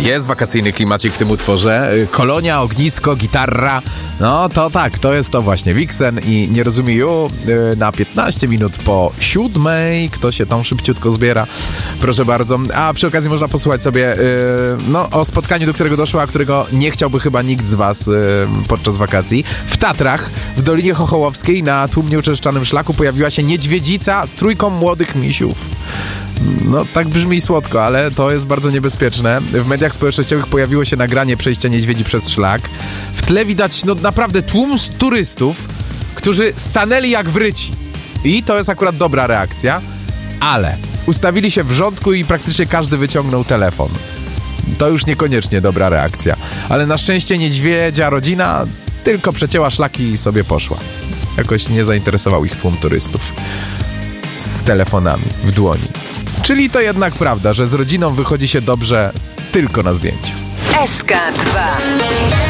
Jest wakacyjny klimacik w tym utworze. Kolonia, ognisko, gitarra. No to tak, to jest to właśnie. Vixen i Nie rozumie You na 15 minut po 7. Kto się tam szybciutko zbiera? Proszę bardzo. A przy okazji można posłuchać sobie o spotkaniu, do którego doszło, a którego nie chciałby chyba nikt z was podczas wakacji. W Tatrach, w Dolinie Chochołowskiej na tłumnie uczęszczanym szlaku pojawiła się niedźwiedzica z trójką młodych misiów. No, tak brzmi słodko, ale to jest bardzo niebezpieczne. W mediach społecznościowych pojawiło się nagranie przejścia niedźwiedzi przez szlak. W tle widać, naprawdę tłum turystów, którzy stanęli jak wryci. I to jest akurat dobra reakcja, ale ustawili się w rządku i praktycznie każdy wyciągnął telefon. To już niekoniecznie dobra reakcja. Ale na szczęście niedźwiedzia rodzina tylko przecięła szlaki i sobie poszła. Jakoś nie zainteresował ich tłum turystów z telefonami w dłoni. Czyli to jednak prawda, że z rodziną wychodzi się dobrze tylko na zdjęciu. SK2